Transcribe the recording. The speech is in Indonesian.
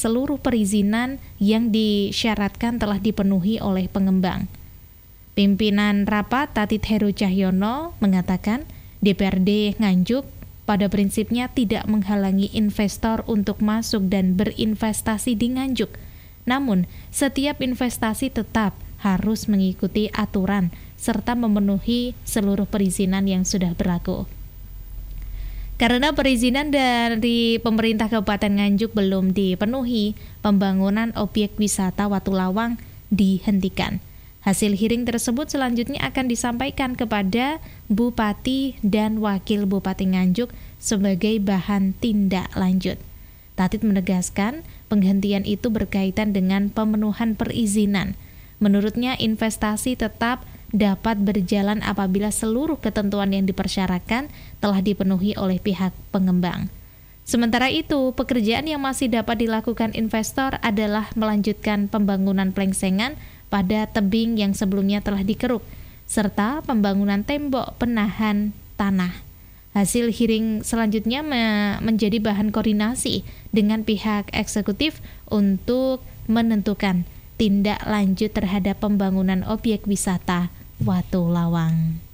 seluruh perizinan yang disyaratkan telah dipenuhi oleh pengembang. Pimpinan rapat Tatit Heru Cahyono mengatakan DPRD Nganjuk pada prinsipnya tidak menghalangi investor untuk masuk dan berinvestasi di Nganjuk. Namun, setiap investasi tetap harus mengikuti aturan serta memenuhi seluruh perizinan yang sudah berlaku. Karena perizinan dari pemerintah Kabupaten Nganjuk belum dipenuhi, pembangunan objek wisata Watu Lawang dihentikan. Hasil hearing tersebut selanjutnya akan disampaikan kepada Bupati dan Wakil Bupati Nganjuk sebagai bahan tindak lanjut. Tatit menegaskan penghentian itu berkaitan dengan pemenuhan perizinan. Menurutnya investasi tetap dapat berjalan apabila seluruh ketentuan yang dipersyaratkan telah dipenuhi oleh pihak pengembang. Sementara itu, pekerjaan yang masih dapat dilakukan investor adalah melanjutkan pembangunan plengsengan pada tebing yang sebelumnya telah dikeruk, serta pembangunan tembok penahan tanah. Hasil hearing selanjutnya menjadi bahan koordinasi dengan pihak eksekutif untuk menentukan tindak lanjut terhadap pembangunan objek wisata Watu Lawang.